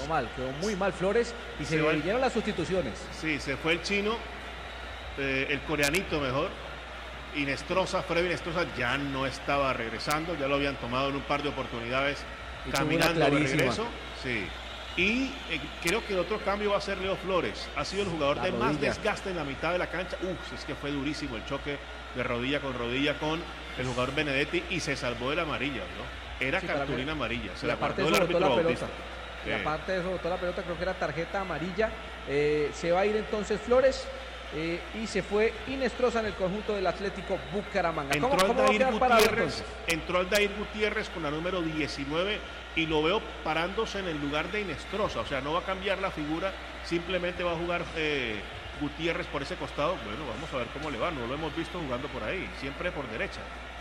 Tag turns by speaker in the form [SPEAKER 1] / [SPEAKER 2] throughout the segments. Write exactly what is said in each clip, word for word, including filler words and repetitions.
[SPEAKER 1] Quedó mal, quedó muy mal Flores y se, se vinieron las sustituciones.
[SPEAKER 2] Sí, se fue el chino, eh, el coreanito mejor. Inestrosa, Freddy Inestrosa ya no estaba regresando, ya lo habían tomado en un par de oportunidades y caminando de regreso. Sí. Y eh, creo que el otro cambio va a ser Leo Flores. Ha sido el jugador la de rodilla. Más desgaste en la mitad de la cancha. Uf, es que fue durísimo el choque de rodilla con rodilla con el jugador Benedetti y se salvó de la amarilla, ¿no? Era sí, cartulina amarilla. Se
[SPEAKER 1] y
[SPEAKER 2] la
[SPEAKER 1] aparte
[SPEAKER 2] guardó el árbitro
[SPEAKER 1] la pelota.
[SPEAKER 2] Bautista.
[SPEAKER 1] Y eh. aparte de eso botó la pelota, creo que era tarjeta amarilla. Eh, se va a ir entonces Flores. Eh, y se fue Inestrosa en el conjunto del Atlético Bucaramanga.
[SPEAKER 2] Entró
[SPEAKER 1] ¿Cómo, cómo
[SPEAKER 2] Aldair Gutiérrez, entró Aldair Gutiérrez con la número diecinueve y lo veo parándose en el lugar de Inestrosa, o sea, no va a cambiar la figura, simplemente va a jugar eh, Gutiérrez por ese costado. Bueno, vamos a ver cómo le va, no lo hemos visto jugando por ahí, siempre por derecha.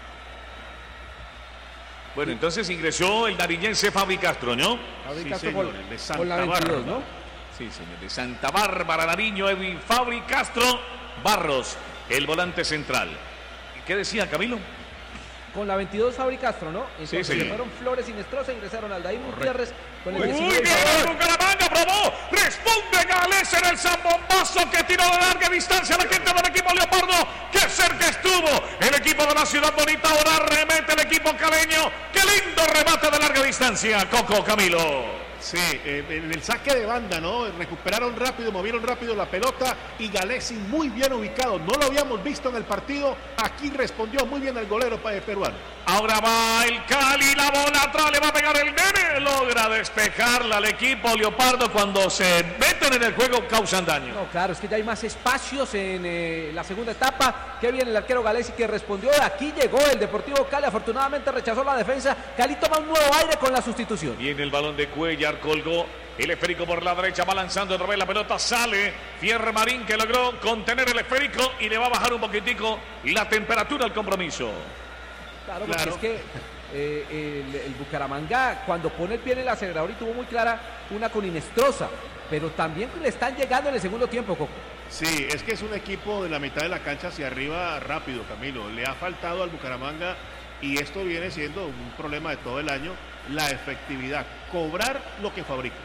[SPEAKER 3] Bueno, entonces ingresó el nariñense Fabri Castro, ¿no?
[SPEAKER 1] Fabri
[SPEAKER 2] sí,
[SPEAKER 1] Castro
[SPEAKER 2] señor,
[SPEAKER 1] por,
[SPEAKER 2] el de Santa
[SPEAKER 1] por la veintidós,
[SPEAKER 2] Bárbara,
[SPEAKER 1] ¿no?
[SPEAKER 3] Sí, señor, de Santa Bárbara, Nariño, Edwin Fabri Castro, Barros, el volante central. ¿Qué decía Camilo?
[SPEAKER 1] Con la veintidós Fabri Castro, ¿no? Entonces
[SPEAKER 3] sí, sí.
[SPEAKER 1] se fueron Flores Inestrosa, ingresaron Aldair Gutiérrez con el
[SPEAKER 3] Muy
[SPEAKER 1] diecinueve.
[SPEAKER 3] bien, Bucaramanga probó, responde Gales en el zambombazo que tiró de larga distancia la gente del equipo Leopardo. ¡Qué cerca estuvo el equipo de la Ciudad Bonita! Ahora remete el equipo caleño. ¡Qué lindo remate de larga distancia, Coco, Camilo!
[SPEAKER 2] Sí, eh, en el saque de banda, ¿no? Recuperaron rápido, movieron rápido la pelota y Galesi muy bien ubicado. No lo habíamos visto en el partido. Aquí respondió muy bien el golero peruano.
[SPEAKER 3] Ahora va el Cali, la bola atrás, le va a pegar el nene. Logra despejarla al equipo Leopardo. Cuando se meten en el juego causan daño.
[SPEAKER 1] No, claro, es que ya hay más espacios en eh, la segunda etapa. Qué bien el arquero Galesi que respondió. Aquí llegó el Deportivo Cali. Afortunadamente rechazó la defensa. Cali toma un nuevo aire con la sustitución.
[SPEAKER 3] Viene el balón de Cuellar. Colgó el esférico por la derecha, va lanzando otra vez la pelota, sale Fierre Marín que logró contener el esférico y le va a bajar un poquitico la temperatura al compromiso.
[SPEAKER 1] Claro, porque claro. es que eh, el, el Bucaramanga cuando pone el pie en el acelerador y tuvo muy clara una con Inestrosa, pero también le están llegando en el segundo tiempo, Coco.
[SPEAKER 2] Sí, es que es un equipo de la mitad de la cancha hacia arriba rápido, Camilo. Le ha faltado al Bucaramanga y esto viene siendo un problema de todo el año. La efectividad, cobrar lo que fabrica.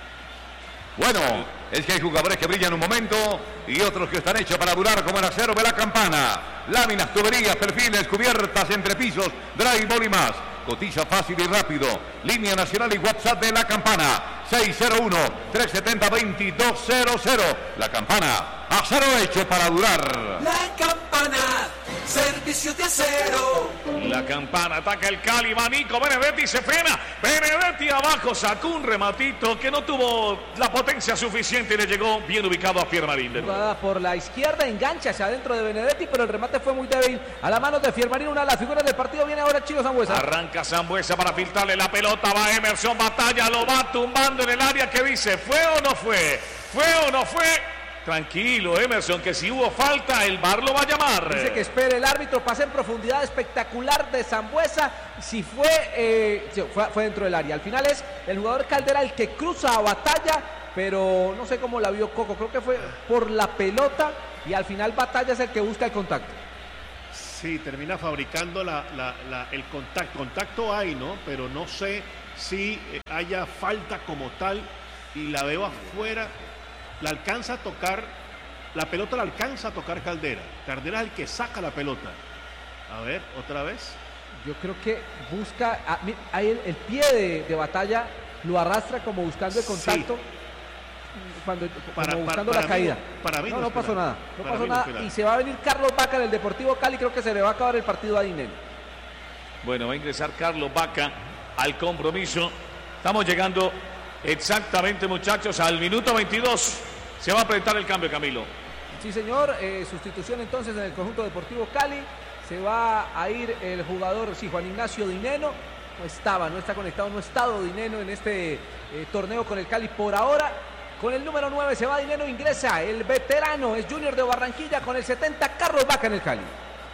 [SPEAKER 4] Bueno, es que hay jugadores que brillan un momento y otros que están hechos para durar, como el acero de la Campana. Láminas, tuberías, perfiles, cubiertas, entrepisos, drywall y más. Cotiza fácil y rápido. Línea nacional y WhatsApp de la Campana. seis cero uno, tres siete cero, dos dos cero cero. La Campana, acero hecho para durar.
[SPEAKER 5] La Campana, servicio de acero.
[SPEAKER 3] La Campana, ataca el Cali, va Nico Benedetti, se frena. Benedetti abajo, sacó un rematito que no tuvo la potencia suficiente y le llegó bien ubicado a Fiermarín.
[SPEAKER 1] Jugada por la izquierda, engancha hacia adentro de Benedetti, pero el remate fue muy débil a la mano de Fiermarín. Una de las figuras del partido viene ahora Chino Sambuesa.
[SPEAKER 3] Arranca Sambuesa para filtrarle la pelota, va Emerson Batalla, lo va tumbando en el área. Que dice, ¿fue o no fue? ¿Fue o no fue? Tranquilo, Emerson, que si hubo falta, el V A R lo va a llamar.
[SPEAKER 1] Dice que espere el árbitro, pase en profundidad espectacular de Sambuesa. Si fue, eh, fue, fue dentro del área. Al final es el jugador Caldera el que cruza a Batalla, pero no sé cómo la vio Coco. Creo que fue por la pelota y al final Batalla es el que busca el contacto.
[SPEAKER 2] Sí, termina fabricando la, la, la, el contacto. Contacto hay, ¿no? Pero no sé si haya falta como tal y la veo afuera. La alcanza a tocar, la pelota la alcanza a tocar Caldera. Caldera es el que saca la pelota. A ver, otra vez.
[SPEAKER 1] Yo creo que busca, a, ahí el, el pie de, de Batalla lo arrastra como buscando el contacto. Sí. Cuando,
[SPEAKER 2] para,
[SPEAKER 1] como buscando
[SPEAKER 2] para,
[SPEAKER 1] la
[SPEAKER 2] para
[SPEAKER 1] caída.
[SPEAKER 2] Mí, para mí
[SPEAKER 1] no,
[SPEAKER 2] no,
[SPEAKER 1] no pasó nada. No
[SPEAKER 2] para
[SPEAKER 1] pasó
[SPEAKER 2] no
[SPEAKER 1] nada. Y se va a venir Carlos Vaca del Deportivo Cali. Creo que se le va a acabar el partido a Dinero.
[SPEAKER 3] Bueno, va a ingresar Carlos Vaca al compromiso. Estamos llegando exactamente, muchachos, al minuto veintidós. Se va a apretar el cambio, Camilo.
[SPEAKER 1] Sí, señor. Eh, sustitución entonces en el conjunto Deportivo Cali. Se va a ir el jugador, sí, Juan Ignacio Dineno. No estaba, no está conectado, no ha estado Dineno en este eh, torneo con el Cali por ahora. Con el número nueve se va Dineno, ingresa el veterano, es Junior de Barranquilla con el setenta, Carlos Vaca en el Cali.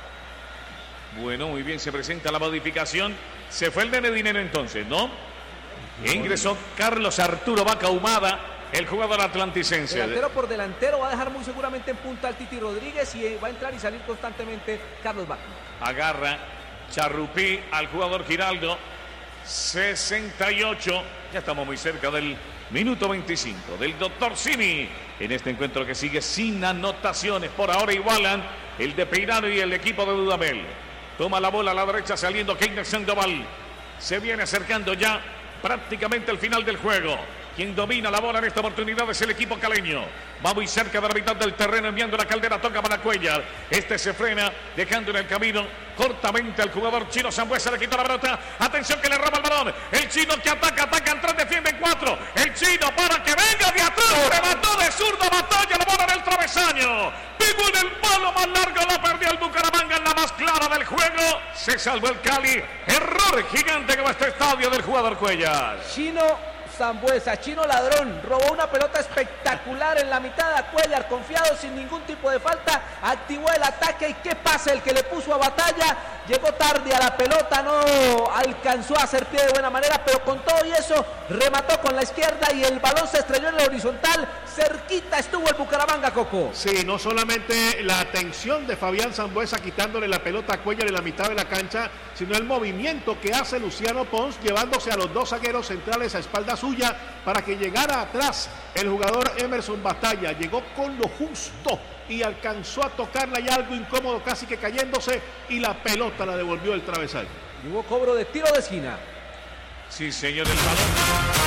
[SPEAKER 3] Bueno, muy bien, se presenta la modificación. Se fue el nene Dinero entonces, ¿no? E ingresó Carlos Arturo Vaca Humada, el jugador atlanticense.
[SPEAKER 1] Delantero por delantero, va a dejar muy seguramente en punta al Titi Rodríguez y va a entrar y salir constantemente Carlos Vaca.
[SPEAKER 3] Agarra Charrupí al jugador Giraldo. sesenta y ocho. Ya estamos muy cerca del minuto veinticinco del doctor Simi. En este encuentro que sigue sin anotaciones. Por ahora igualan el de Peirano y el equipo de Dudamel. Toma la bola a la derecha saliendo Keiner Sandoval. Se viene acercando ya prácticamente el final del juego. Quien domina la bola en esta oportunidad es el equipo caleño. Va muy cerca de la mitad del terreno enviando la Caldera, toca para Cuellar. Este se frena dejando en el camino cortamente al jugador chino. Sambuesa le quitó la pelota. Atención que le roba el balón. El chino que ataca, ataca en tres, defiende en cuatro. El chino para que venga de atrás. Remató de zurda, batalla la bola en el travesaño. Pegó en el palo más largo, la perdió el Bucaramanga en la más clara del juego. Se salvó el Cali. Error gigante que va a este estadio del jugador Cuellar.
[SPEAKER 1] Chino Sambuesa, chino ladrón, robó una pelota espectacular en la mitad a Cuellar, confiado sin ningún tipo de falta, activó el ataque y qué pasa, el que le puso a batalla, llegó tarde a la pelota, no alcanzó a hacer pie de buena manera, pero con todo y eso remató con la izquierda y el balón se estrelló en la horizontal, cerquita estuvo el Bucaramanga, Coco.
[SPEAKER 2] Sí, no solamente la atención de Fabián Sambuesa quitándole la pelota a Cuellar en la mitad de la cancha, sino el movimiento que hace Luciano Pons llevándose a los dos zagueros centrales a espalda suya para que llegara atrás el jugador Emerson Batalla. Llegó con lo justo y alcanzó a tocarla y algo incómodo, casi que cayéndose, y la pelota la devolvió el travesaño.
[SPEAKER 1] Y hubo cobro de tiro de esquina.
[SPEAKER 3] Sí, señor, el balón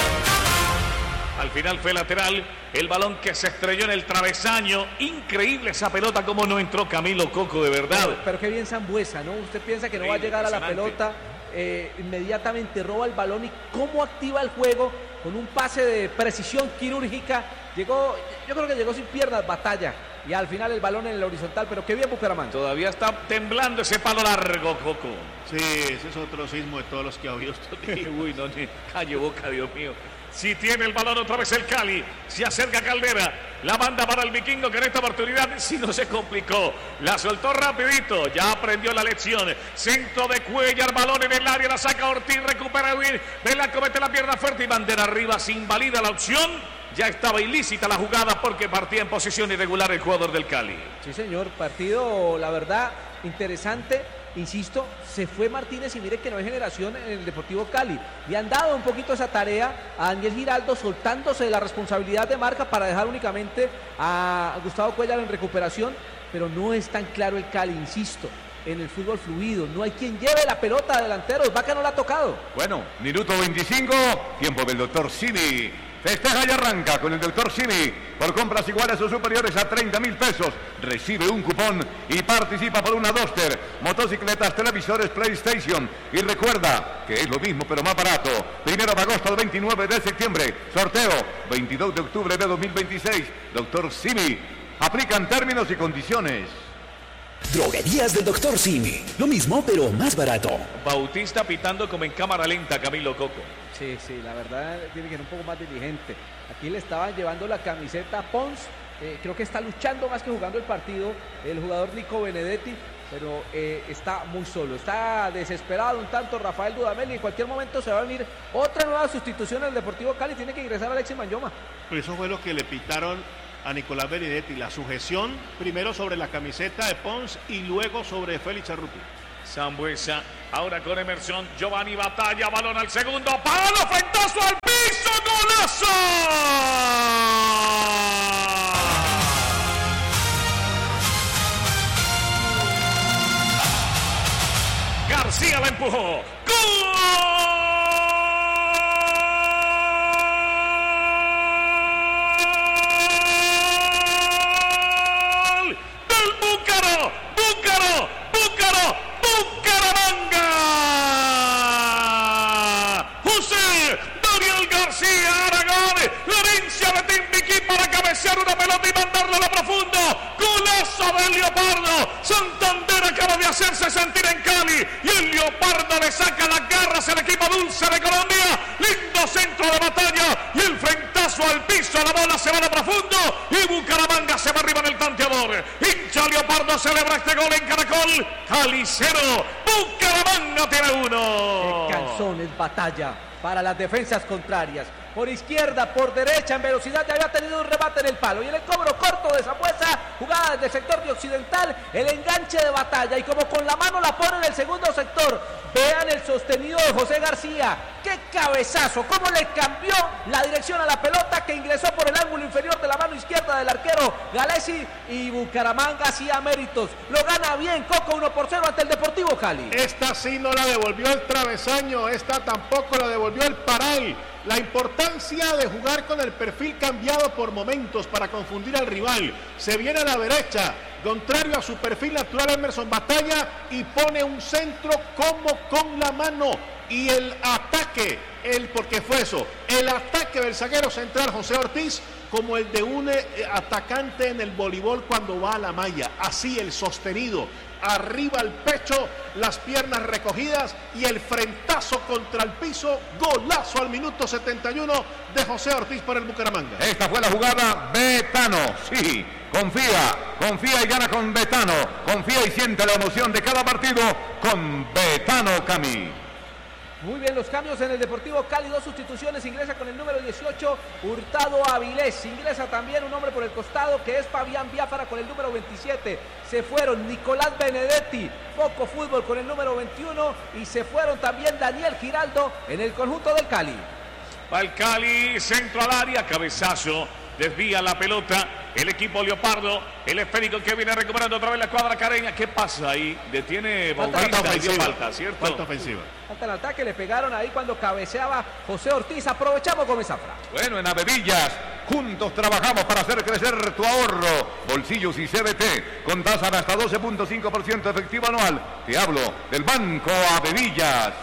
[SPEAKER 3] al final fue lateral, el balón que se estrelló en el travesaño. Increíble esa pelota, como no entró Camilo Coco, de verdad.
[SPEAKER 1] Pero, pero qué bien Sambuesa, ¿no? Usted piensa que no va a llegar a la pelota, eh, inmediatamente roba el balón y cómo activa el juego con un pase de precisión quirúrgica. Llegó, yo creo que llegó sin piernas, Batalla, y al final el balón en el horizontal, pero qué bien Bucaramanga.
[SPEAKER 3] Todavía está temblando ese palo largo, Coco.
[SPEAKER 2] Sí, ese es otro sismo de todos los que ha habido estos días.
[SPEAKER 3] Uy, no, calle boca, Dios mío. Si tiene el balón otra vez el Cali, se acerca Caldera, la manda para el Vikingo que en esta oportunidad si no se complicó, la soltó rapidito, ya aprendió la lección. Centro de Cuellar, balón en el área, la saca Ortiz, recupera Edwin, Vela comete la pierna fuerte y bandera arriba, se invalida la opción. Ya estaba ilícita la jugada porque partía en posición irregular el jugador del Cali.
[SPEAKER 1] Sí, señor, partido, la verdad, interesante. Insisto, se fue Martínez y mire que no hay generación en el Deportivo Cali. Le han dado un poquito esa tarea a Daniel Giraldo, soltándose de la responsabilidad de marca para dejar únicamente a Gustavo Cuellar en recuperación, pero no es tan claro el Cali, insisto, en el fútbol fluido. No hay quien lleve la pelota a delanteros, Vaca no la ha tocado.
[SPEAKER 4] Bueno, minuto veinticinco, tiempo del doctor Simi. Festeja y arranca con el doctor Simi. Por compras iguales o superiores a treinta mil pesos, recibe un cupón y participa por una Duster, motocicletas, televisores, PlayStation. Y recuerda que es lo mismo pero más barato. Primero de agosto al veintinueve de septiembre. Sorteo veintidós de octubre de dos mil veintiséis. doctor Simi. Aplican términos y condiciones.
[SPEAKER 6] Droguerías del doctor Simi. Lo mismo, pero más barato.
[SPEAKER 3] Bautista pitando como en cámara lenta, Camilo Coco.
[SPEAKER 1] Sí, sí, la verdad tiene que ser un poco más diligente. Aquí le estaban llevando la camiseta a Pons. Eh, creo que está luchando más que jugando el partido el jugador Nico Benedetti, pero eh, está muy solo. Está desesperado un tanto Rafael Dudamel y en cualquier momento se va a venir otra nueva sustitución al Deportivo Cali. Tiene que ingresar Alexis Manyoma.
[SPEAKER 2] Pero eso fue lo que le pitaron a Nicolás Benedetti, la sujeción primero sobre la camiseta de Pons y luego sobre Félix Arruti.
[SPEAKER 3] Sambuesa, ahora con Emerson, Giovanni Batalla, balón al segundo palo, frentazo al piso, golazo. García la empujó. ¡Gol! Una pelota y mandarla a lo profundo. Golazo del Leopardo. Santander acaba de hacerse sentir en Cali y el Leopardo le saca las garras al equipo dulce de Colombia. Lindo centro de Batalla y el frentazo al piso. La bola se va a lo profundo y Bucaramanga se va arriba en el tanteador. Hincha Leopardo, celebra este gol en Caracol. Cali cero, Bucaramanga tiene uno.
[SPEAKER 1] Qué canzones Batalla para las defensas contrarias. Por izquierda, por derecha, en velocidad, ya había tenido un remate en el palo. Y en el cobro corto de Sambuesa, jugada desde el sector de occidental, el enganche de Batalla y como con la mano la pone en el segundo sector. Vean el sostenido de José García, qué cabezazo, cómo le cambió la dirección a la pelota que ingresó por el ángulo inferior de la mano izquierda del arquero Galesi, y Bucaramanga hacía méritos, lo gana bien Coco uno por cero ante el Deportivo Cali.
[SPEAKER 2] Esta sí no la devolvió el travesaño, esta tampoco la devolvió el Paral. La importancia de jugar con el perfil cambiado por momentos para confundir al rival. Se viene a la derecha, contrario a su perfil natural, Emerson Batalla, y pone un centro como con la mano. Y el ataque, el porque fue eso, el ataque del zaguero central José Ortiz, como el de un eh, atacante en el voleibol cuando va a la malla. Así el sostenido, arriba el pecho, las piernas recogidas y el frentazo contra el piso. Golazo al minuto setenta y uno de José Ortiz para el Bucaramanga.
[SPEAKER 4] Esta fue la jugada. Betano, sí, confía, confía y gana con Betano. Confía y siente la emoción de cada partido con Betano, Cami.
[SPEAKER 1] Muy bien los cambios en el Deportivo Cali, dos sustituciones, ingresa con el número dieciocho Hurtado Avilés, ingresa también un hombre por el costado que es Fabián Biafara con el número veintisiete, se fueron Nicolás Benedetti, poco fútbol con el número veintiuno y se fueron también Daniel Giraldo en el conjunto del Cali.
[SPEAKER 3] Va el Cali, centro al área, cabezazo, desvía la pelota, el equipo Leopardo, el esférico que viene recuperando otra vez la cuadra careña. ¿Qué pasa ahí? Detiene Bautista y dio falta, ¿cierto?
[SPEAKER 2] Falta ofensiva.
[SPEAKER 1] Falta el ataque, le pegaron ahí cuando cabeceaba José Ortiz. Aprovechamos con esa frase.
[SPEAKER 4] Bueno, en Avevillas, juntos trabajamos para hacer crecer tu ahorro. Bolsillos y C B T, con tasa de hasta doce punto cinco por ciento efectivo anual. Te hablo del Banco Avevillas.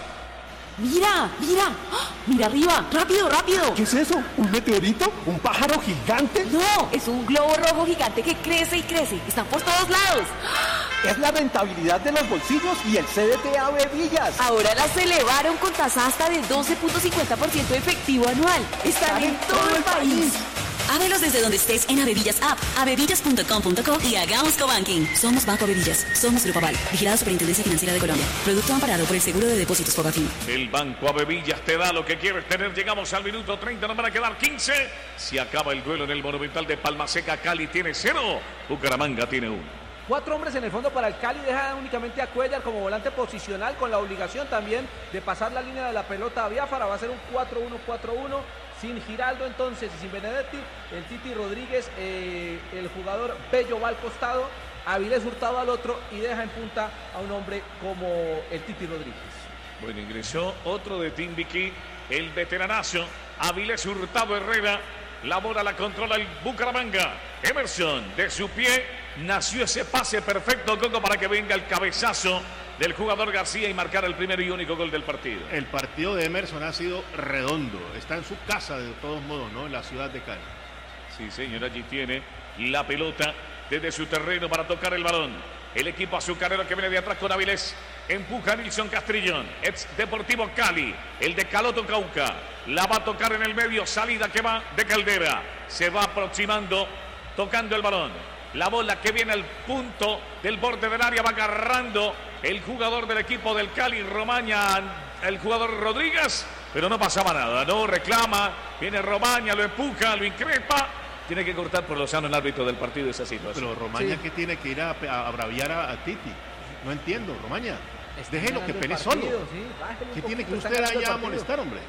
[SPEAKER 7] Mira, mira, ¡ah! Mira arriba, rápido, rápido.
[SPEAKER 8] ¿Qué es eso? ¿Un meteorito? ¿Un pájaro gigante?
[SPEAKER 7] No, es un globo rojo gigante que crece y crece. Están por todos lados.
[SPEAKER 8] Es la rentabilidad de los bolsillos y el C D T Avevillas.
[SPEAKER 7] Ahora las elevaron con tasa hasta de doce punto cincuenta por ciento efectivo anual. Están en todo el país.
[SPEAKER 9] Ábrelos desde donde estés en Avevillas App, avevillas punto com punto co y hagamos cobanking. Somos Banco Avevillas, somos Grupo Aval, vigilado Superintendencia Financiera de Colombia. Producto amparado por el Seguro de Depósitos Fogafín.
[SPEAKER 3] El Banco Avevillas te da lo que quieres tener. Llegamos al minuto treinta, nos van a quedar quince. Si acaba el duelo en el Monumental de Palma Seca, Cali tiene cero, Bucaramanga tiene uno.
[SPEAKER 1] Cuatro hombres en el fondo para el Cali, deja únicamente a Cuellar como volante posicional con la obligación también de pasar la línea de la pelota a Biafara. Va a ser un cuatro uno cuatro uno. Sin Giraldo entonces y sin Benedetti, el Titi Rodríguez, eh, el jugador Bello va al costado, Avilés Hurtado al otro y deja en punta a un hombre como el Titi Rodríguez.
[SPEAKER 3] Bueno, ingresó otro de Timbiquí, el veteranazo, Avilés Hurtado Herrera, la bola la controla el Bucaramanga. Emerson, de su pie, nació ese pase perfecto, Coco, para que venga el cabezazo del jugador García y marcar el primer y único gol del partido.
[SPEAKER 2] El partido de Emerson ha sido redondo, está en su casa de todos modos, ¿no? En la ciudad de Cali.
[SPEAKER 3] Sí, señor, allí tiene la pelota desde su terreno para tocar el balón. El equipo azucarero que viene de atrás con Avilés. Empuja a Nilson Castrillón, ex Deportivo Cali, el de Caloto Cauca. La va a tocar en el medio, salida que va de Caldera. Se va aproximando, tocando el balón. La bola que viene al punto del borde del área va agarrando el jugador del equipo del Cali, Romaña, el jugador Rodríguez, pero no pasaba nada, no reclama, viene Romaña, lo empuja, lo increpa, tiene que cortar por lo sano el árbitro del partido esa situación.
[SPEAKER 2] Pero Romaña
[SPEAKER 1] Sí.
[SPEAKER 2] que tiene que ir a, a, a braviar a, a Titi, no entiendo, Romaña,
[SPEAKER 1] Está
[SPEAKER 2] déjelo que
[SPEAKER 1] ganando el
[SPEAKER 2] pelee
[SPEAKER 1] partido,
[SPEAKER 2] solo.
[SPEAKER 1] sí, bájale un
[SPEAKER 2] ¿Qué tiene que
[SPEAKER 1] poquito, está
[SPEAKER 2] usted
[SPEAKER 1] ganando el
[SPEAKER 2] allá a
[SPEAKER 1] partido.
[SPEAKER 2] molestar, hombre?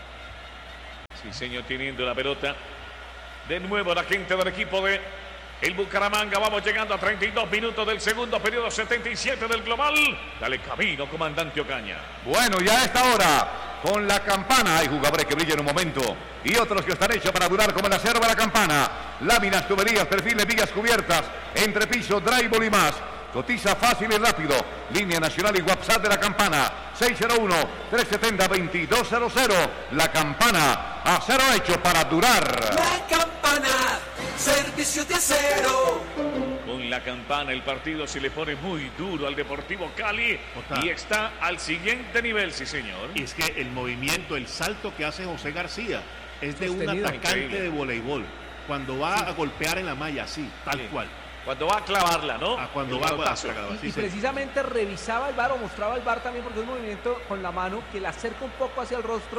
[SPEAKER 3] Sí, señor, teniendo la pelota. De nuevo la gente del equipo de el Bucaramanga. Vamos llegando a treinta y dos minutos del segundo periodo, setenta y siete del global. Dale camino, comandante Ocaña.
[SPEAKER 4] Bueno, ya a esta hora, con la campana, hay jugadores que brillan un momento y otros que están hechos para durar como el acero de la campana. Láminas, tuberías, perfiles, vigas cubiertas, entrepiso, drywall y más. Cotiza fácil y rápido. Línea nacional y WhatsApp de la campana. seis cero uno, tres siete cero, dos dos cero cero. La campana, acero hecho para durar.
[SPEAKER 5] La Campana, servicio de acero.
[SPEAKER 3] Con la campana el partido se le pone muy duro al Deportivo Cali.
[SPEAKER 2] Total.
[SPEAKER 3] Y está al siguiente nivel, sí señor.
[SPEAKER 2] Y es que el movimiento, el salto que hace José García es de un
[SPEAKER 1] Sostenido.
[SPEAKER 2] atacante
[SPEAKER 3] Increíble.
[SPEAKER 2] de voleibol. Cuando va a golpear en la malla, así, tal
[SPEAKER 3] Sí.
[SPEAKER 2] cual.
[SPEAKER 3] Cuando va a clavarla, ¿no?
[SPEAKER 2] A cuando
[SPEAKER 3] El
[SPEAKER 2] va a
[SPEAKER 3] pelotazo.
[SPEAKER 2] clavarla,
[SPEAKER 1] Y,
[SPEAKER 2] sí,
[SPEAKER 1] y
[SPEAKER 2] sí.
[SPEAKER 1] precisamente revisaba el V A R o mostraba el V A R también porque es un movimiento con la mano que le acerca un poco hacia el rostro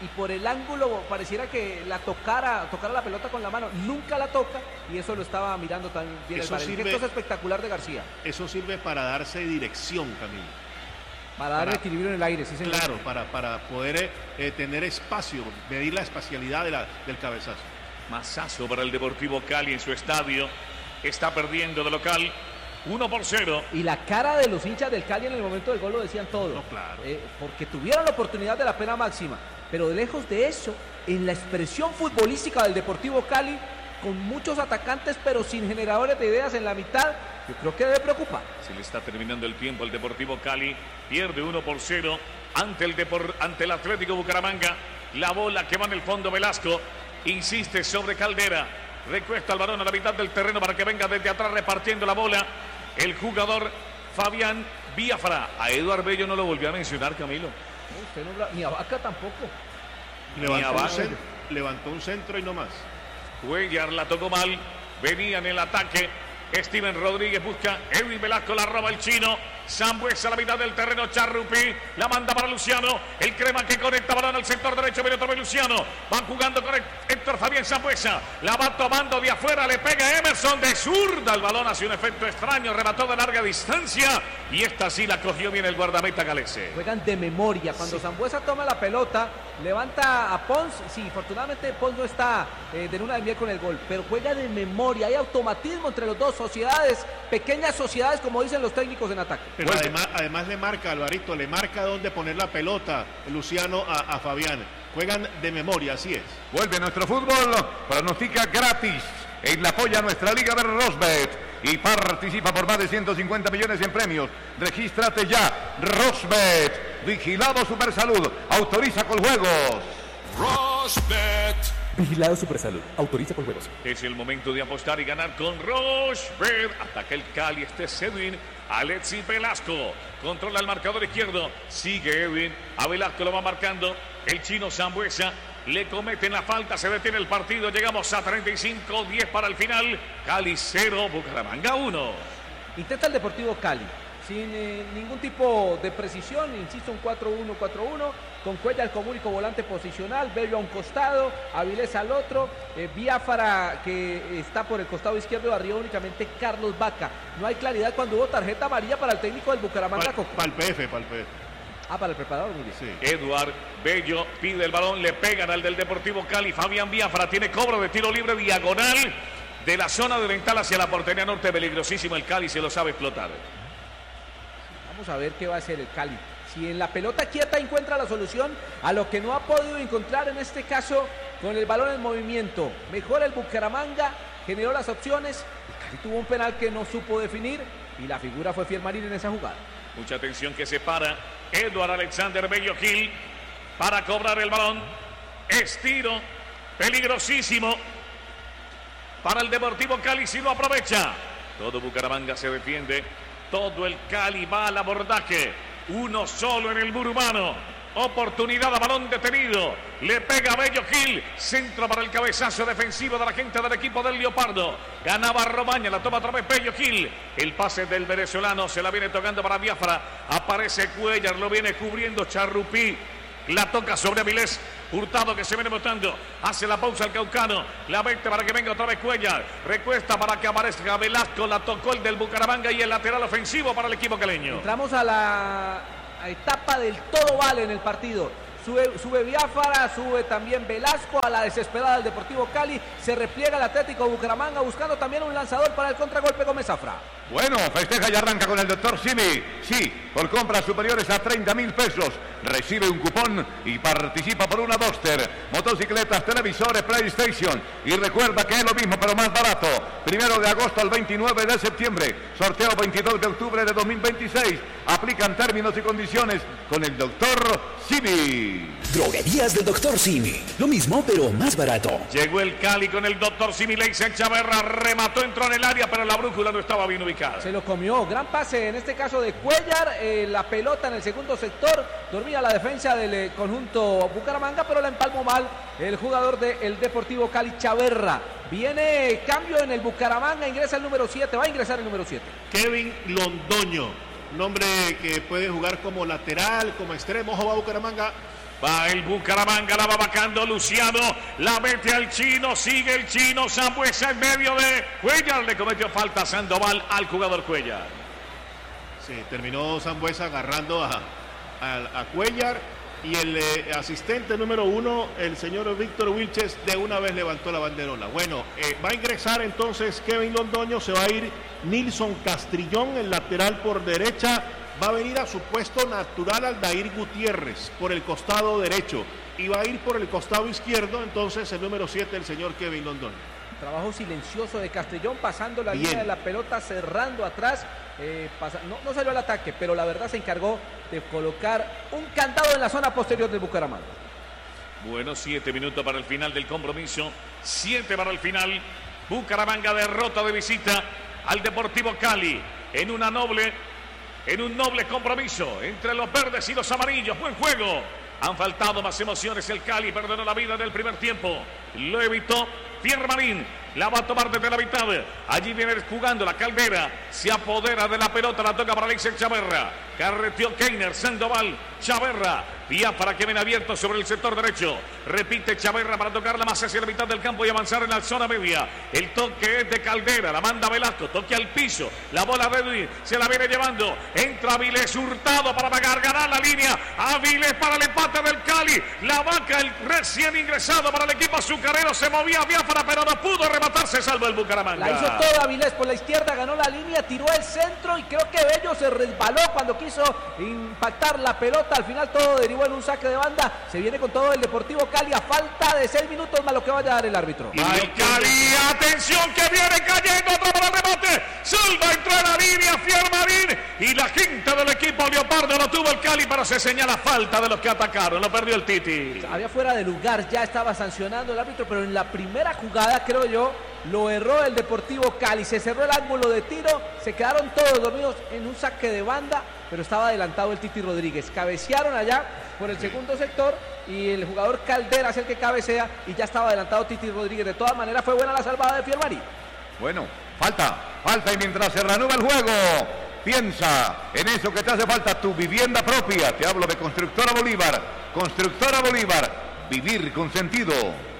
[SPEAKER 1] y por el ángulo pareciera que la tocara, tocara la pelota con la mano, nunca la toca y eso lo estaba mirando también el V A R. El gesto es espectacular de García.
[SPEAKER 2] Eso sirve para darse dirección, Camilo.
[SPEAKER 1] Para dar equilibrio en el aire, sí señor.
[SPEAKER 2] Claro, para, para poder eh, tener espacio, medir la espacialidad de la, del cabezazo.
[SPEAKER 3] Masazo para el Deportivo Cali en su estadio. Está perdiendo de local uno por cero.
[SPEAKER 1] Y la cara de los hinchas del Cali en el momento del gol lo decían todo.
[SPEAKER 2] No, claro.
[SPEAKER 1] Eh, porque tuvieron la oportunidad de la pena máxima. Pero de lejos de eso, en la expresión futbolística del Deportivo Cali, con muchos atacantes pero sin generadores de ideas en la mitad, yo creo que debe preocupar.
[SPEAKER 3] Se le está terminando el tiempo al Deportivo Cali. Pierde uno por cero ante el, Depor ante el Atlético Bucaramanga. La bola que va en el fondo Velasco. Insiste sobre Caldera. Recuesta el balón a la mitad del terreno para que venga desde atrás repartiendo la bola. El jugador Fabián Biafra. A Eduard Bello no lo volvió a mencionar, Camilo.
[SPEAKER 1] No, usted no, ni a Vaca tampoco.
[SPEAKER 2] Levantó un, centro, levantó un centro y no más.
[SPEAKER 3] Cuellar la tocó mal. Venía en el ataque. Steven Rodríguez busca. Edwin Velasco la roba el chino. Sambuesa a la mitad del terreno. Charrupí la manda para Luciano. El crema que conecta balón al sector derecho. Viene otra vez Luciano. Van jugando con Héctor Fabián Sambuesa. La va tomando de afuera. Le pega Emerson de zurda. El balón hace un efecto extraño. Remató de larga distancia. Y esta sí la cogió bien el guardameta galese.
[SPEAKER 1] Juegan de memoria. Cuando sí. Sambuesa toma la pelota, levanta a Pons. Sí, afortunadamente Pons no está eh, de luna de miel con el gol. Pero juega de memoria. Hay automatismo entre los dos. Sociedades, pequeñas sociedades, como dicen los técnicos en ataque.
[SPEAKER 2] Pero además, además le marca, Alvarito, le marca dónde poner la pelota Luciano a, a Fabián. Juegan de memoria, así es.
[SPEAKER 4] Vuelve nuestro fútbol, pronostica gratis en la polla nuestra liga de Rosbet y participa por más de ciento cincuenta millones en premios. Regístrate ya, Rosbet, vigilado Supersalud, autoriza con juegos.
[SPEAKER 6] Rosbet. Vigilado Supersalud. Autoriza con juegos.
[SPEAKER 3] Es el momento de apostar y ganar con Rosbet. Ataca el Cali. Este es Edwin. Alexis Velasco. Controla el marcador izquierdo. Sigue Edwin. A Velasco lo va marcando. El chino Sambuesa. Le cometen la falta. Se detiene el partido. Llegamos a treinta y cinco. diez para el final. Cali cero. Bucaramanga uno.
[SPEAKER 1] Intenta el Deportivo Cali. Sin eh, ningún tipo de precisión, insisto, un cuatro uno cuatro uno, con Cuellar como único volante posicional, Bello a un costado, Avilés al otro, eh, Biafara que está por el costado izquierdo, arriba únicamente Carlos Vaca. No hay claridad cuando hubo tarjeta amarilla para el técnico del Bucaramanga.
[SPEAKER 2] Para el P F, para el P F.
[SPEAKER 1] Ah, para el preparador, muy bien.
[SPEAKER 2] Sí.
[SPEAKER 3] Eduard Bello pide el balón, le pegan al del Deportivo Cali. Fabián Biafara tiene cobro de tiro libre diagonal de la zona de ventana hacia la portería norte, peligrosísimo el Cali, se lo sabe explotar.
[SPEAKER 1] Vamos a ver qué va a hacer el Cali. Si en la pelota quieta encuentra la solución a lo que no ha podido encontrar en este caso con el balón en movimiento. Mejor el Bucaramanga, generó las opciones. El Cali tuvo un penal que no supo definir y la figura fue Fiel Marín en esa jugada.
[SPEAKER 3] Mucha atención que separa Eduard Alexander Bello Gil para cobrar el balón. Estiro, peligrosísimo para el Deportivo Cali si lo aprovecha. Todo Bucaramanga se defiende. Todo el Cali va al abordaje. Uno solo en el muro humano. Oportunidad a balón detenido. Le pega Bello Gil. Centro para el cabezazo defensivo de la gente del equipo del Leopardo. Ganaba Romaña. La toma otra vez Bello Gil. El pase del venezolano se la viene tocando para Biafra. Aparece Cuellar. Lo viene cubriendo Charrupí. La toca sobre Avilés. Hurtado que se viene botando. Hace la pausa el caucano. La mete para que venga otra vez Cuellar. Recuesta para que aparezca Velasco. La tocó el del Bucaramanga y el lateral ofensivo para el equipo caleño.
[SPEAKER 1] Entramos a la a etapa del todo vale en el partido. Sube, sube Biafara, sube también Velasco a la desesperada del Deportivo Cali. Se repliega el Atlético Bucaramanga buscando también un lanzador para el contragolpe Gómez Zafra.
[SPEAKER 4] Bueno, festeja y arranca con el doctor Simi. Sí, por compras superiores a treinta mil pesos. Recibe un cupón y participa por una Duster, motocicletas, televisores, PlayStation. Y recuerda que es lo mismo pero más barato. Primero de agosto al veintinueve de septiembre. Sorteo veintidós de octubre de dos mil veintiséis. Aplican términos y condiciones con el doctor Simi.
[SPEAKER 6] Droguerías del doctor Simi. Lo mismo pero más barato.
[SPEAKER 3] Llegó el Cali con el doctor Simi. Leisen Chaverra remató, entró en el área, pero la brújula no estaba bien ubicada.
[SPEAKER 1] Se lo comió. Gran pase en este caso de Cuellar. Eh, la pelota en el segundo sector. Dormía la defensa del eh, conjunto Bucaramanga, pero la empalmó mal el jugador del Deportivo Cali, Chaverra. Viene cambio en el Bucaramanga. Ingresa el número siete. Va a ingresar el número siete.
[SPEAKER 2] Kevin Londoño. Un hombre que puede jugar como lateral, como extremo. Ojo, va Bucaramanga.
[SPEAKER 3] Va el Bucaramanga, la va vacando Luciano, la mete al chino, sigue el chino, Sambuesa en medio de Cuellar, le cometió falta Sandoval al jugador Cuellar.
[SPEAKER 2] Sí, terminó Sambuesa agarrando a, a, a Cuellar y el eh, asistente número uno, el señor Víctor Wilches, de una vez levantó la banderola. Bueno, eh, va a ingresar entonces Kevin Londoño, se va a ir Nilson Castrillón, el lateral por derecha. Va a venir a su puesto natural Aldair Gutiérrez por el costado derecho y va a ir por el costado izquierdo entonces el número siete, el señor Kevin Londoño.
[SPEAKER 1] Trabajo silencioso de Castrillón, pasando la
[SPEAKER 2] Bien.
[SPEAKER 1] línea de la pelota, cerrando atrás. Eh, pasa, no, no salió al ataque, pero la verdad se encargó de colocar un candado en la zona posterior del Bucaramanga.
[SPEAKER 3] Bueno, siete minutos para el final del compromiso. Siete para el final. Bucaramanga derrota de visita al Deportivo Cali en una noble, en un noble compromiso entre los verdes y los amarillos. Buen juego. Han faltado más emociones. El Cali perdonó la vida en el primer tiempo. Lo evitó Pierre Marín. La va a tomar desde la mitad. Allí viene jugando la Caldera. Se apodera de la pelota. La toca para Alexis Chaverra. Carreteó Keiner. Sandoval. Chaverra. Vía para que ven abierto sobre el sector derecho. Repite Chaverra para tocarla más hacia la mitad del campo y avanzar en la zona media. El toque es de Caldera. La manda Velasco. Toque al piso. La bola de Edwin. Se la viene llevando. Entra Avilés Hurtado para pagar. Ganar la línea. Avilés para el empate del Cali. La vaca, el recién ingresado para el equipo azucarero. Se movía Biafara, pero no pudo rematarse, salvo el Bucaramanga.
[SPEAKER 1] La hizo toda Avilés por la izquierda, ganó la línea, tiró el centro y creo que Bello se resbaló cuando quiso impactar la pelota. Al final todo derivó en un saque de banda. Se viene con todo el Deportivo Cali a falta de seis minutos más lo que vaya a dar el árbitro.
[SPEAKER 3] Ay, Cali, atención que viene cayendo otro para el remate. Silva entró en la línea, Pierre Marín y la gente del equipo Leopardo lo tuvo el Cali, pero se señala falta de los que atacaron. Lo perdió el Titi.
[SPEAKER 1] Había fuera de lugar, ya estaba sancionando el árbitro, pero en la primera jugada, creo yo, lo erró el Deportivo Cali. Se cerró el ángulo de tiro, se quedaron todos dormidos en un saque de banda, pero estaba adelantado el Titi Rodríguez. Cabecearon allá por el segundo sector y el jugador Caldera es el que cabecea y ya estaba adelantado Titi Rodríguez. De todas maneras fue buena la salvada de Pierre Marín.
[SPEAKER 4] Bueno, falta, falta y mientras se reanuda el juego, piensa en eso que te hace falta, tu vivienda propia. Te hablo de Constructora Bolívar. Constructora Bolívar, vivir con sentido.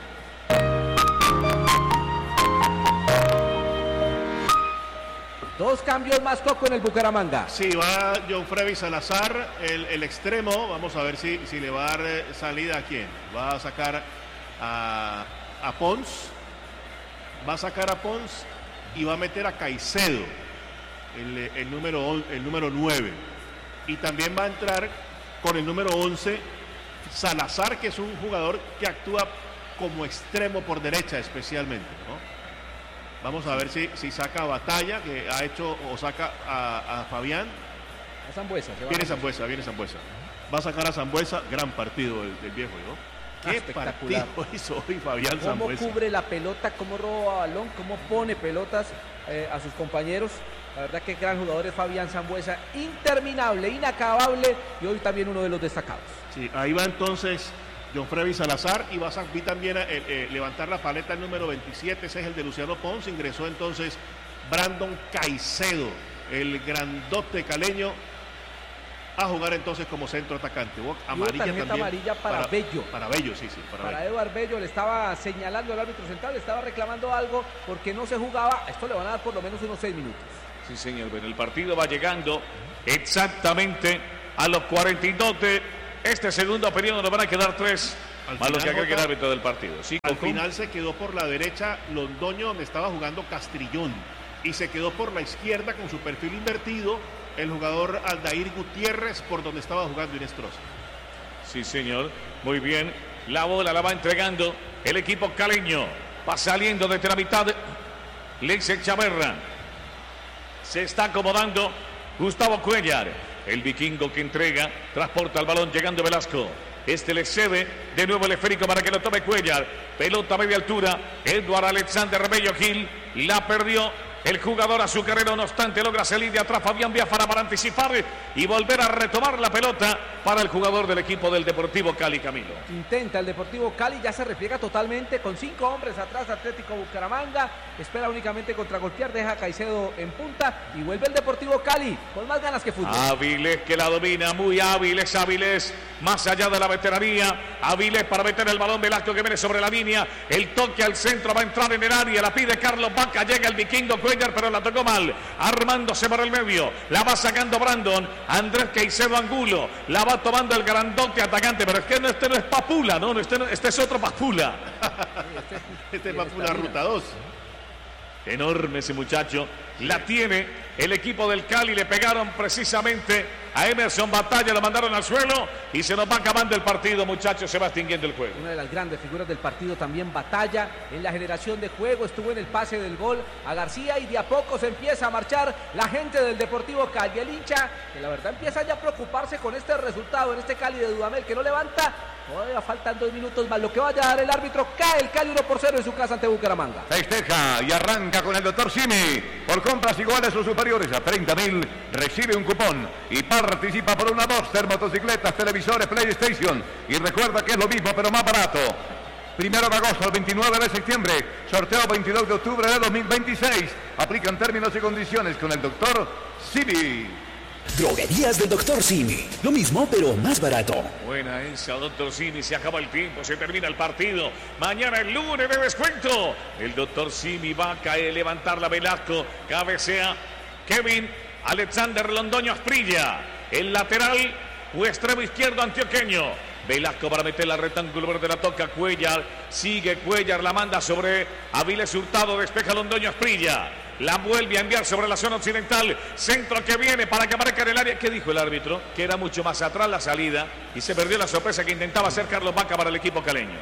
[SPEAKER 1] Dos cambios más, Coco, en el Bucaramanga.
[SPEAKER 2] Sí, va John Freddy Salazar, el, el extremo. Vamos a ver si, si le va a dar salida a quién. Va a sacar a, a Pons. Va a sacar a Pons y va a meter a Caicedo, el, el, número, el número nueve. Y también va a entrar con el número once, Salazar, que es un jugador que actúa como extremo por derecha especialmente, ¿no? Vamos a ver si, si saca a Batalla, que ha hecho, o saca a, a Fabián.
[SPEAKER 1] A Sambuesa.
[SPEAKER 2] Viene Sambuesa, viene Sambuesa. Va a sacar a Sambuesa, gran partido del, del viejo, ¿no?
[SPEAKER 1] Ah,
[SPEAKER 2] Qué
[SPEAKER 1] espectacular.
[SPEAKER 2] partido hizo hoy Fabián
[SPEAKER 1] Cómo
[SPEAKER 2] Sambuesa.
[SPEAKER 1] cubre la pelota, cómo roba balón, cómo pone pelotas eh, a sus compañeros. La verdad que gran jugador es Fabián Sambuesa, interminable, inacabable y hoy también uno de los destacados.
[SPEAKER 2] Sí, ahí va entonces John Freddy Salazar y va a vi también a eh, eh, levantar la paleta el número veintisiete, ese es el de Luciano Pons. Ingresó entonces Brandon Caicedo, el grandote caleño, a jugar entonces como centro atacante. Amarilla también.
[SPEAKER 1] Amarilla para, para Bello.
[SPEAKER 2] Para Bello, sí, sí. Para,
[SPEAKER 1] para
[SPEAKER 2] Bello.
[SPEAKER 1] Eduard Bello le estaba señalando al árbitro central, le estaba reclamando algo porque no se jugaba. Esto le van a dar por lo menos unos seis minutos.
[SPEAKER 3] Sí, señor. Bueno, el partido va llegando exactamente a los cuarenta y dos de este segundo periodo. Nos van a quedar tres
[SPEAKER 2] al
[SPEAKER 3] más los que agregue el
[SPEAKER 2] Jota,
[SPEAKER 3] árbitro del partido. Sí,
[SPEAKER 2] al
[SPEAKER 3] ¿cómo?
[SPEAKER 2] final se quedó por la derecha Londoño, donde estaba jugando Castrillón, y se quedó por la izquierda con su perfil invertido el jugador Aldair Gutiérrez, por donde estaba jugando Inestrosa.
[SPEAKER 3] Sí, señor. Muy bien. La bola la va entregando el equipo caleño. Va saliendo desde la mitad. Lexel Chaverra. Se está acomodando Gustavo Cuellar. El vikingo que entrega, transporta el balón llegando Velasco. Este le cede de nuevo el esférico para que lo tome Cuellar. Pelota a media altura. Edward Alexander Bello Gil la perdió el jugador azucarero. No obstante, logra salir de atrás Fabián Biafara para anticipar y volver a retomar la pelota para el jugador del equipo del Deportivo Cali, Camilo.
[SPEAKER 1] Intenta el Deportivo Cali, ya se repliega totalmente con cinco hombres atrás. Atlético Bucaramanga espera únicamente contragolpear, deja a Caicedo en punta y vuelve el Deportivo Cali con más ganas que fútbol.
[SPEAKER 3] Áviles que la domina, muy hábiles, hábiles, más allá de la veteranía. Áviles para meter el balón. Velasco que viene sobre la línea, el toque al centro, va a entrar en el área, la pide Carlos Vaca, llega el vikingo Cuellar, pero la tocó mal, armándose por el medio, la va sacando Brandon, Andrés Caicedo Angulo, la va tomando el grandote atacante, pero es que este no es Papula, no, este, no, este es otro Papula.
[SPEAKER 2] Este, este es Papula Ruta dos.
[SPEAKER 3] Enorme ese muchacho, la tiene el equipo del Cali, le pegaron precisamente a Emerson Batalla, lo mandaron al suelo y se nos va acabando el partido, muchachos, se va extinguiendo el juego.
[SPEAKER 1] Una de las grandes figuras del partido también Batalla en la generación de juego, estuvo en el pase del gol a García y de a poco se empieza a marchar la gente del Deportivo Cali, el hincha que la verdad empieza ya a preocuparse con este resultado en este Cali de Dudamel que no levanta. Todavía faltan dos minutos más, lo que vaya a dar el árbitro, cae el Cali uno por cero en su casa ante Bucaramanga.
[SPEAKER 4] Festeja y arranca con el doctor Simi. Por compras iguales o superiores a treinta mil, recibe un cupón y participa por una Boxster, motocicletas, televisores, PlayStation. Y recuerda que es lo mismo, pero más barato. Primero de agosto al veintinueve de septiembre, sorteo veintidós de octubre de dos mil veintiséis. Aplican términos y condiciones con el doctor Simi.
[SPEAKER 6] Droguerías del doctor Simi. Lo mismo, pero más barato.
[SPEAKER 3] Buena esa, doctor Simi. Se acaba el tiempo, se termina el partido. Mañana el lunes de descuento. El doctor Simi va a caer, levantar la Velasco. Cabecea Kevin Alexander Londoño Asprilla. El lateral o extremo izquierdo antioqueño. Velasco para meter la rectangular de la toca Cuellar. Sigue Cuellar, la manda sobre Aviles Hurtado. Despeja Londoño Asprilla. La vuelve a enviar sobre la zona occidental. Centro que viene para que aparezca en el área. ¿Qué dijo el árbitro? Que era mucho más atrás la salida y se perdió la sorpresa que intentaba hacer Carlos Vaca para el equipo caleño.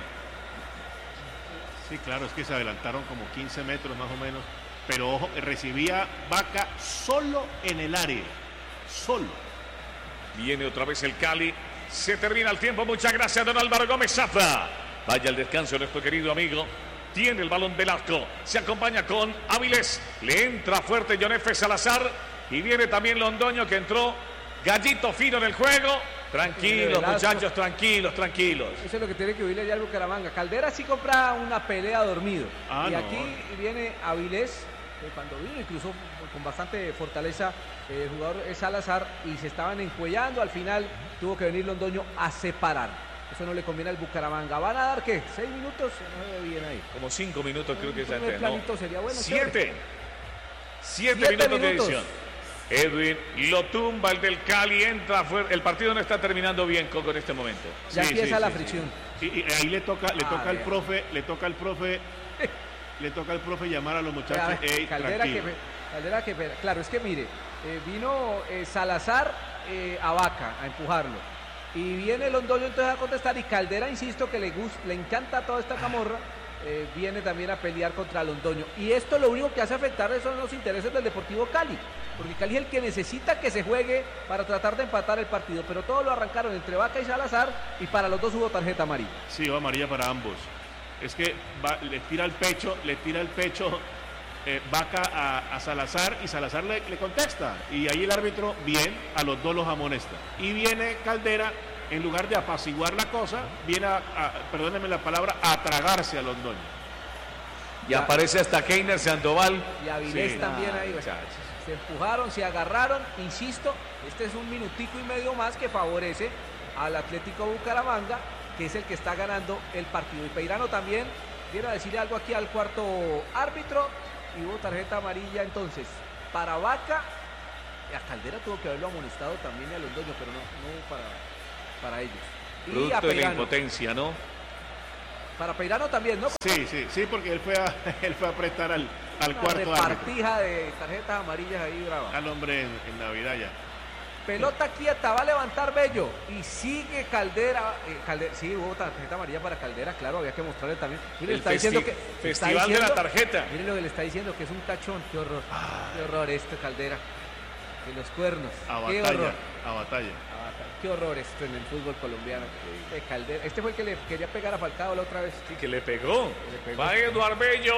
[SPEAKER 2] Sí, claro, es que se adelantaron como quince metros más o menos. Pero ojo, recibía Vaca solo en el área. Solo.
[SPEAKER 3] Viene otra vez el Cali. Se termina el tiempo. Muchas gracias, don Álvaro Gómez Zafa. Vaya al descanso nuestro querido amigo. Tiene el balón Velasco, se acompaña con Áviles, le entra fuerte John F. Salazar y viene también Londoño que entró gallito fino en el juego. Tranquilos muchachos, tranquilos, tranquilos.
[SPEAKER 1] Eso es lo que tiene que oírle ya al Bucaramanga. Caldera sí compra una pelea dormido. Ah, y no. Aquí viene Áviles, eh, cuando vino incluso con bastante fortaleza el eh, jugador es Salazar y se estaban encuellando, al final tuvo que venir Londoño a separar. Eso no le conviene al Bucaramanga. ¿Van a dar qué? ¿Seis minutos? No se ve bien ahí.
[SPEAKER 3] Como cinco minutos creo que es el
[SPEAKER 1] planito sería bueno.
[SPEAKER 3] Siete. Siete, Siete minutos, minutos de edición. Edwin lo tumba el del Cali, entra fuerte. El partido no está terminando bien, Coco, en este momento.
[SPEAKER 1] Ya sí, empieza sí, la sí, fricción.
[SPEAKER 2] Sí. Y, y ahí le toca, le ah, toca al profe, le toca al profe, le toca al profe llamar a los muchachos.
[SPEAKER 1] Ver, Ey, Caldera, que, Caldera que, claro, es que mire, eh, vino eh, Salazar eh, a Vaca a empujarlo. Y viene Londoño entonces a contestar y Caldera, insisto, que le gusta, le encanta toda esta camorra, eh, viene también a pelear contra Londoño. Y esto lo único que hace afectar son los intereses del Deportivo Cali, porque Cali es el que necesita que se juegue para tratar de empatar el partido, pero todo lo arrancaron entre Vaca y Salazar y para los dos hubo tarjeta amarilla.
[SPEAKER 2] Sí, hubo amarilla para ambos. Es que va, le tira el pecho, le tira el pecho eh, Vaca a, a Salazar y Salazar le, le contesta. Y ahí el árbitro, bien, a los dos los amonesta. Y viene Caldera, en lugar de apaciguar la cosa, viene a, a perdónenme la palabra, a tragarse a Londoño.
[SPEAKER 3] Y ya aparece hasta Keiner Sandoval.
[SPEAKER 1] Y Avilés sí, también ahí. Muchachos. Se empujaron, se agarraron. Insisto, este es un minutico y medio más que favorece al Atlético Bucaramanga, que es el que está ganando el partido. Y Peirano también viene a decirle algo aquí al cuarto árbitro. Y hubo tarjeta amarilla entonces para Vaca. A Caldera tuvo que haberlo amonestado también a Londoño, pero no, no para, para ellos.
[SPEAKER 3] Producto y a de la impotencia, ¿no?
[SPEAKER 1] Para Peirano también, ¿no?
[SPEAKER 2] Sí, sí, sí, porque él fue a, él fue a prestar al, al cuarto árbitro.
[SPEAKER 1] Repartija de tarjetas amarillas ahí brava.
[SPEAKER 2] Al hombre en, en Navidad ya.
[SPEAKER 1] Pelota quieta, va a levantar Bello y sigue Caldera, eh, Caldera, sí, hubo tarjeta amarilla para Caldera, claro, había que mostrarle también. Mire,
[SPEAKER 3] está diciendo que festival está diciendo, de la tarjeta.
[SPEAKER 1] Mire lo que le está diciendo, que es un tachón, qué horror, ah. qué horror esto, Caldera, de los cuernos,
[SPEAKER 2] a
[SPEAKER 1] qué
[SPEAKER 2] batalla,
[SPEAKER 1] horror.
[SPEAKER 2] A batalla.
[SPEAKER 1] A batalla. Qué horror esto en el fútbol colombiano. De Caldera. Este fue el que le quería pegar a Falcao la otra vez.
[SPEAKER 3] Sí, que le pegó. Que le pegó. Va Eduardo Bello.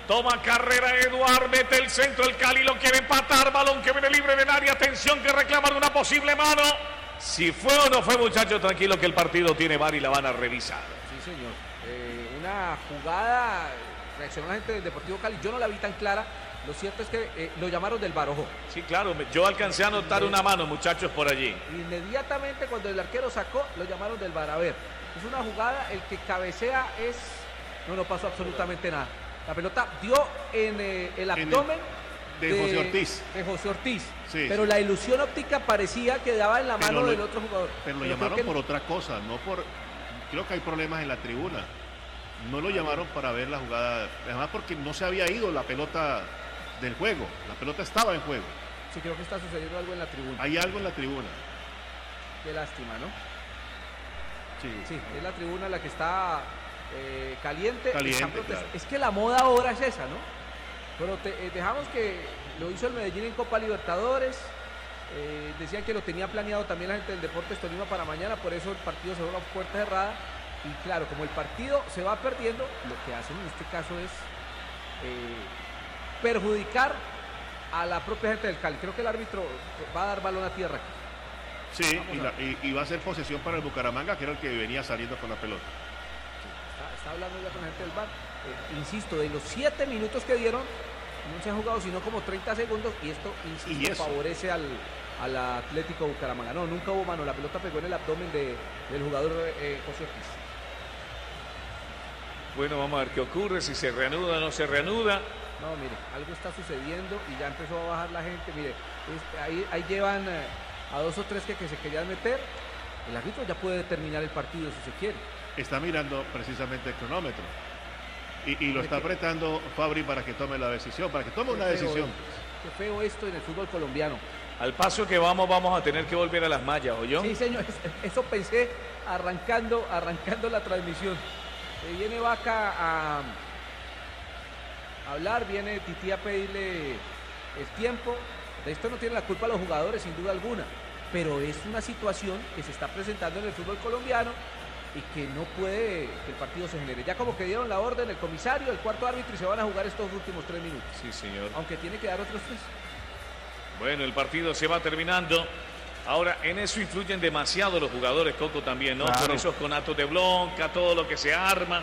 [SPEAKER 3] Toma carrera Eduard, mete el centro, el Cali lo quiere empatar, balón que viene libre del área, atención que reclaman una posible mano. Si fue o no fue, muchachos, tranquilo que el partido tiene V A R y la van a revisar.
[SPEAKER 1] Sí, señor. Eh, una jugada, reaccionó la gente del Deportivo Cali, yo no la vi tan clara. Lo cierto es que eh, lo llamaron del V A R, ojo.
[SPEAKER 3] Sí, claro, yo alcancé a notar una mano, muchachos, por allí.
[SPEAKER 1] Inmediatamente cuando el arquero sacó, lo llamaron del V A R. A ver, es una jugada, el que cabecea es... No, no pasó absolutamente nada. La pelota dio en eh, el abdomen
[SPEAKER 2] de, de José Ortiz.
[SPEAKER 1] De José Ortiz.
[SPEAKER 2] Sí,
[SPEAKER 1] pero
[SPEAKER 2] sí.
[SPEAKER 1] La ilusión óptica parecía que daba en la mano
[SPEAKER 2] lo,
[SPEAKER 1] del otro jugador.
[SPEAKER 2] Pero lo
[SPEAKER 1] pero
[SPEAKER 2] llamaron
[SPEAKER 1] que...
[SPEAKER 2] por otra cosa, no por... Creo que hay problemas en la tribuna. No lo ah, llamaron bien. Para ver la jugada. Además porque no se había ido la pelota del juego. La pelota estaba en juego.
[SPEAKER 1] Sí, creo que está sucediendo algo en la tribuna.
[SPEAKER 2] Hay algo en la tribuna.
[SPEAKER 1] Qué lástima, ¿no?
[SPEAKER 2] Sí.
[SPEAKER 1] Sí, es la tribuna la que está... Eh, caliente,
[SPEAKER 2] caliente claro.
[SPEAKER 1] Es que la moda ahora es esa, ¿no? Pero te, eh, dejamos que lo hizo el Medellín en Copa Libertadores, eh, decían que lo tenía planeado también la gente del Deportes Tolima para mañana, por eso el partido se juega a puerta cerrada y claro, como el partido se va perdiendo, lo que hacen en este caso es eh, perjudicar a la propia gente del Cali. Creo que el árbitro va a dar balón a tierra.
[SPEAKER 2] Sí, y, la, y, y va a ser posesión para el Bucaramanga, que era el que venía saliendo con la pelota.
[SPEAKER 1] Está hablando ya con la gente del V A R, eh, insisto, de los siete minutos que dieron, no se han jugado sino como treinta segundos y esto, insisto, ¿Y favorece al, al Atlético Bucaramanga. No, nunca hubo mano, la pelota pegó en el abdomen de, del jugador eh, José Ortiz.
[SPEAKER 3] Bueno, vamos a ver qué ocurre, si se reanuda o no se reanuda.
[SPEAKER 1] No, mire, algo está sucediendo y ya empezó a bajar la gente, mire, es, ahí, ahí llevan eh, a dos o tres que, que se querían meter, el árbitro ya puede terminar el partido si se quiere.
[SPEAKER 2] Está mirando precisamente el cronómetro y, y lo está apretando Fabri para que tome la decisión, para que tome una decisión.
[SPEAKER 1] Qué feo esto en el fútbol colombiano.
[SPEAKER 3] Al paso que vamos, vamos a tener que volver a las mallas, ¿oyó?
[SPEAKER 1] Sí, señor, eso pensé arrancando, arrancando la transmisión. Eh, viene Vaca a hablar, viene Tití a pedirle el tiempo. De esto no tienen la culpa los jugadores, sin duda alguna, pero es una situación que se está presentando en el fútbol colombiano y que no puede que el partido se genere. Ya como que dieron la orden el comisario, el cuarto árbitro y se van a jugar estos últimos tres minutos.
[SPEAKER 3] Sí, señor.
[SPEAKER 1] Aunque tiene que dar otros tres.
[SPEAKER 3] Bueno, el partido se va terminando. Ahora, en eso influyen demasiado los jugadores, Coco, también, ¿no? Claro. Por esos conatos de bronca, todo lo que se arma.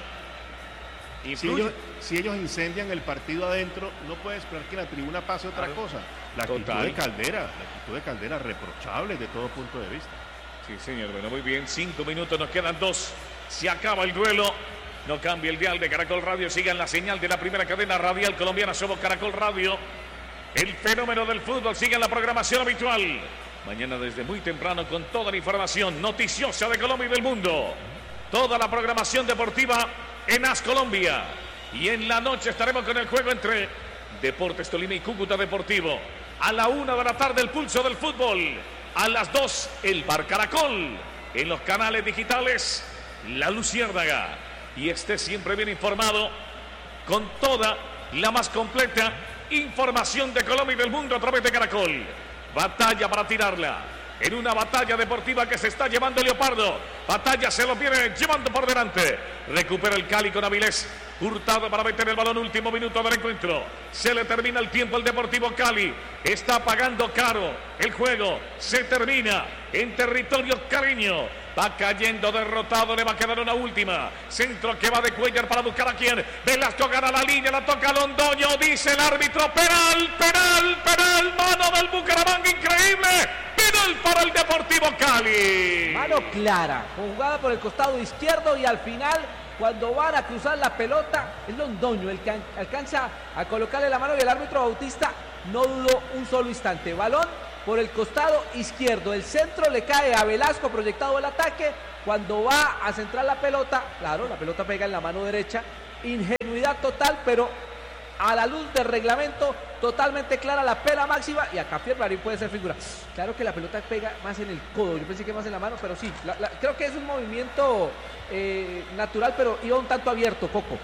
[SPEAKER 2] Si ellos, si ellos incendian el partido adentro, no puede esperar que en la tribuna pase otra claro. cosa. La actitud Total. de Caldera, la actitud de Caldera reprochable de todo punto de vista.
[SPEAKER 3] Sí, señor, bueno, muy bien, cinco minutos, nos quedan dos, se acaba el duelo, no cambia el dial de Caracol Radio, sigan la señal de la primera cadena radial colombiana, somos Caracol Radio, el fenómeno del fútbol, sigan la programación habitual, mañana desde muy temprano con toda la información noticiosa de Colombia y del mundo, toda la programación deportiva en A S Colombia, y en la noche estaremos con el juego entre Deportes Tolima y Cúcuta Deportivo, a la una de la tarde el pulso del fútbol. A las dos, el Bar Caracol. En los canales digitales, La Luciérnaga. Y esté siempre bien informado con toda la más completa información de Colombia y del mundo a través de Caracol. Batalla para tirarla. En una batalla deportiva que se está llevando Leopardo. Batalla se lo viene llevando por delante. Recupera el Cali con Avilés. Hurtado para meter el balón, último minuto del encuentro. Se le termina el tiempo al Deportivo Cali. Está pagando caro el juego. Se termina en territorio cariño. Va cayendo derrotado, le va a quedar una última. Centro que va de Cuellar para buscar a quien. Velasco gana la línea, la toca Londoño. Dice el árbitro, penal, penal, penal. Mano del Bucaramanga, increíble. Penal para el Deportivo Cali.
[SPEAKER 1] Mano clara, jugada por el costado izquierdo y al final, cuando van a cruzar la pelota, es Londoño el que alcanza a colocarle la mano y el árbitro Bautista no dudó un solo instante. Balón por el costado izquierdo, el centro le cae a Velasco, proyectado el ataque, cuando va a centrar la pelota, claro, la pelota pega en la mano derecha, ingenuidad total, pero a la luz del reglamento, totalmente clara la pena máxima, y acá Pierre puede ser figura. Claro que la pelota pega más en el codo, yo pensé que más en la mano, pero sí, la, la, creo que es un movimiento eh, natural, pero iba un tanto abierto, Coco.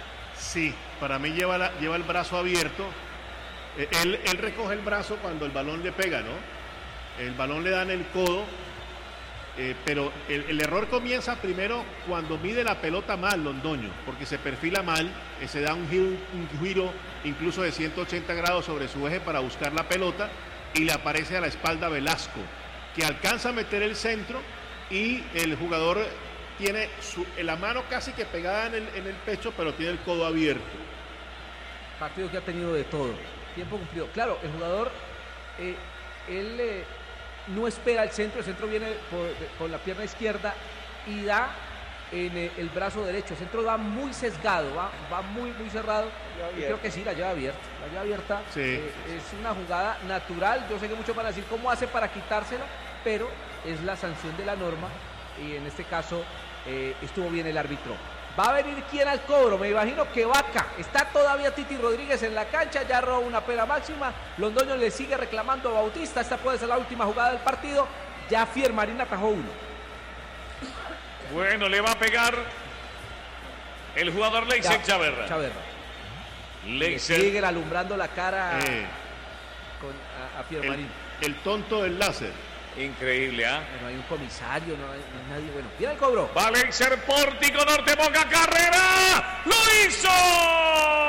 [SPEAKER 2] Sí, para mí lleva, la, lleva el brazo abierto. Él, él recoge el brazo cuando el balón le pega, ¿no? El balón le da en el codo Eh, pero el, el error comienza primero cuando mide la pelota mal Londoño, porque se perfila mal, eh, se da un giro, un giro incluso de ciento ochenta grados sobre su eje para buscar la pelota y le aparece a la espalda Velasco, que alcanza a meter el centro y el jugador tiene su, la mano casi que pegada en el, en el pecho, pero tiene el codo abierto.
[SPEAKER 1] Partido que ha tenido de todo, tiempo cumplido. Claro, el jugador, eh, él... Eh, no espera el centro, el centro viene por, por la pierna izquierda y da en el brazo derecho. El centro va muy sesgado, va, va muy, muy cerrado. Yo creo que sí, la lleva abierta. La lleva abierta.
[SPEAKER 2] Sí.
[SPEAKER 1] Eh, es una jugada natural. Yo sé que muchos van a decir cómo hace para quitársela, pero es la sanción de la norma y en este caso eh, estuvo bien el árbitro. Va a venir quién al cobro, me imagino que Vaca. Está todavía Titi Rodríguez en la cancha, ya roba una pena máxima. Londoño le sigue reclamando a Bautista. Esta puede ser la última jugada del partido. Ya Fiermarín atajó uno.
[SPEAKER 3] Bueno, le va a pegar el jugador Leiser Chaverra.
[SPEAKER 1] Chaverra.
[SPEAKER 3] Leiser.
[SPEAKER 1] Le sigue alumbrando la cara
[SPEAKER 2] Eh,
[SPEAKER 1] con, a, a Fiermarín.
[SPEAKER 2] el, el tonto del láser.
[SPEAKER 3] Increíble, ¿ah?
[SPEAKER 1] No hay un comisario, no hay, no hay nadie. Bueno, viene el cobro.
[SPEAKER 3] Va Leiser, Pórtico Norte, Boca, carrera. ¡Lo hizo!